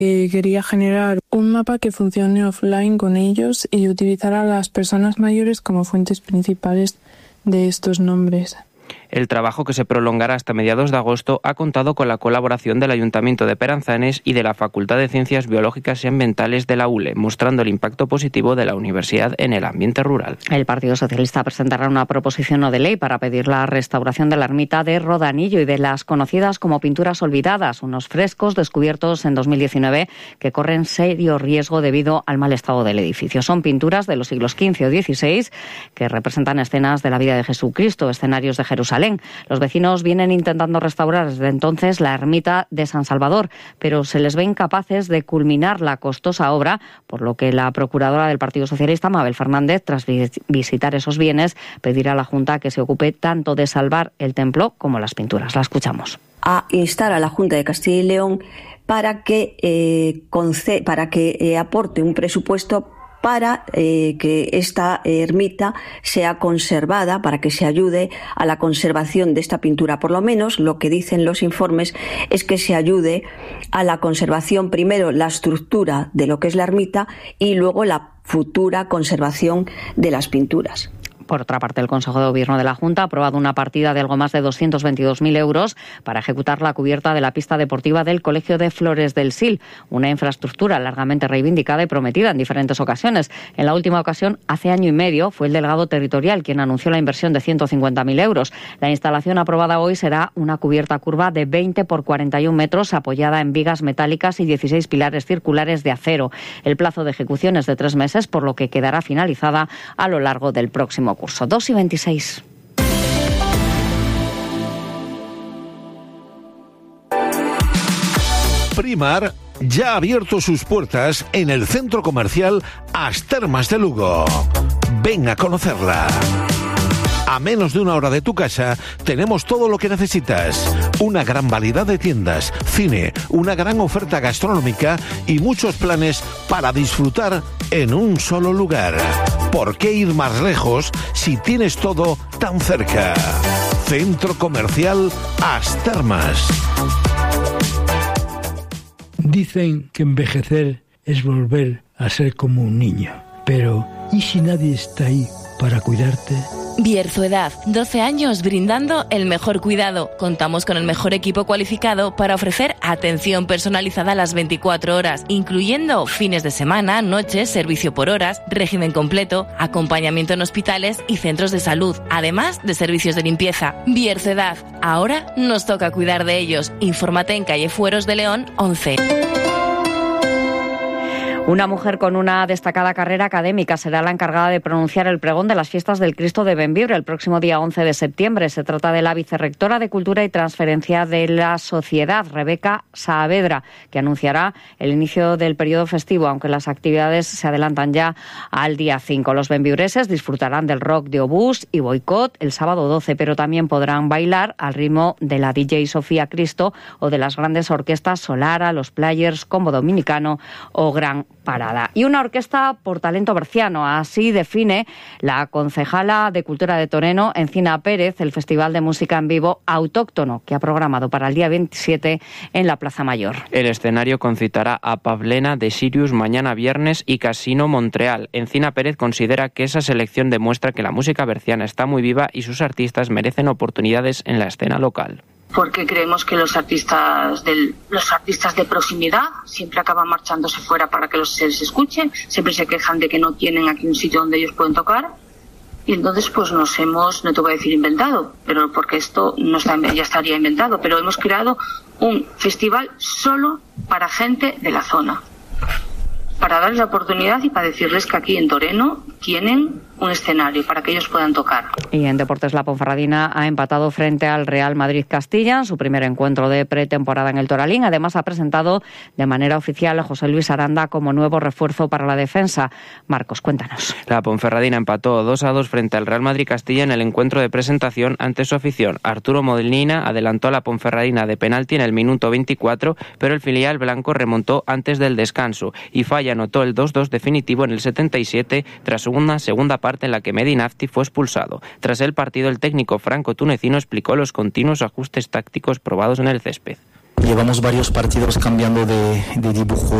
Quería generar un mapa que funcione offline con ellos y utilizar a las personas mayores como fuentes principales de estos nombres. El trabajo, que se prolongará hasta mediados de agosto, ha contado con la colaboración del Ayuntamiento de Peranzanes y de la Facultad de Ciencias Biológicas y Ambientales de la ULE, mostrando el impacto positivo de la universidad en el ambiente rural. El Partido Socialista presentará una proposición no de ley para pedir la restauración de la ermita de Rodanillo y de las conocidas como pinturas olvidadas, unos frescos descubiertos en 2019 que corren serio riesgo debido al mal estado del edificio. Son pinturas de los siglos XV o XVI que representan escenas de la vida de Jesucristo, escenarios de Jerusalén. Los vecinos vienen intentando restaurar desde entonces la ermita de San Salvador, pero se les ve incapaces de culminar la costosa obra, por lo que la procuradora del Partido Socialista, Mabel Fernández, tras visitar esos bienes, pedirá a la Junta que se ocupe tanto de salvar el templo como las pinturas. La escuchamos. A instar a la Junta de Castilla y León para que aporte un presupuesto para que esta ermita sea conservada, para que se ayude a la conservación de esta pintura. Por lo menos lo que dicen los informes es que se ayude a la conservación, primero la estructura de lo que es la ermita y luego la futura conservación de las pinturas. Por otra parte, el Consejo de Gobierno de la Junta ha aprobado una partida de algo más de 222.000 euros para ejecutar la cubierta de la pista deportiva del Colegio de Flores del Sil, una infraestructura largamente reivindicada y prometida en diferentes ocasiones. En la última ocasión, hace año y medio, fue el delegado territorial quien anunció la inversión de 150.000 euros. La instalación aprobada hoy será una cubierta curva de 20 por 41 metros apoyada en vigas metálicas y 16 pilares circulares de acero. El plazo de ejecución es de 3 meses, por lo que quedará finalizada a lo largo del próximo curso. 2:26. Primar ya ha abierto sus puertas en el centro comercial As Termas de Lugo. Ven a conocerla. A menos de 1 hora de tu casa tenemos todo lo que necesitas. Una gran variedad de tiendas, cine, una gran oferta gastronómica y muchos planes para disfrutar en un solo lugar. ¿Por qué ir más lejos si tienes todo tan cerca? Centro Comercial As Termas. Dicen que envejecer es volver a ser como un niño. Pero, ¿y si nadie está ahí para cuidarte? Bierzo-Edad, 12 años brindando el mejor cuidado. Contamos con el mejor equipo cualificado para ofrecer atención personalizada a las 24 horas, incluyendo fines de semana, noches, servicio por horas, régimen completo, acompañamiento en hospitales y centros de salud, además de servicios de limpieza. Bierzo-Edad, ahora nos toca cuidar de ellos. Infórmate en calle Fueros de León 11. Una mujer con una destacada carrera académica será la encargada de pronunciar el pregón de las fiestas del Cristo de Bembibre el próximo día 11 de septiembre. Se trata de la vicerrectora de Cultura y Transferencia de la Sociedad, Rebeca Saavedra, que anunciará el inicio del periodo festivo, aunque las actividades se adelantan ya al día 5. Los bembibreses disfrutarán del rock de Obús y Boicot el sábado 12, pero también podrán bailar al ritmo de la DJ Sofía Cristo o de las grandes orquestas Solara, Los Players, Combo Dominicano o Gran Parada. Y una orquesta por talento berciano, así define la concejala de Cultura de Toreno, Encina Pérez, el Festival de Música en Vivo Autóctono, que ha programado para el día 27 en la Plaza Mayor. El escenario concitará a Pavlena de Sirius mañana viernes y Casino Montreal. Encina Pérez considera que esa selección demuestra que la música berciana está muy viva y sus artistas merecen oportunidades en la escena local. Porque creemos que los artistas de proximidad siempre acaban marchándose fuera para que se les escuche, siempre se quejan de que no tienen aquí un sitio donde ellos pueden tocar, y entonces pues nos hemos, no te voy a decir inventado, pero porque esto no está, ya estaría inventado, pero hemos creado un festival solo para gente de la zona, para darles la oportunidad y para decirles que aquí en Toreno tienen un escenario para que ellos puedan tocar. Y en deportes, la Ponferradina ha empatado frente al Real Madrid Castilla en su primer encuentro de pretemporada en el Toralín. Además, ha presentado de manera oficial a José Luis Aranda como nuevo refuerzo para la defensa. Marcos, cuéntanos. La Ponferradina empató 2-2 frente al Real Madrid Castilla en el encuentro de presentación ante su afición. Arturo Modelina adelantó a la Ponferradina de penalti en el minuto 24, pero el filial blanco remontó antes del descanso y Falla anotó el 2-2 definitivo en el 77 tras una segunda parte en la que Medinafti fue expulsado. Tras el partido, el técnico franco-tunecino explicó los continuos ajustes tácticos probados en el césped. Llevamos varios partidos cambiando de dibujo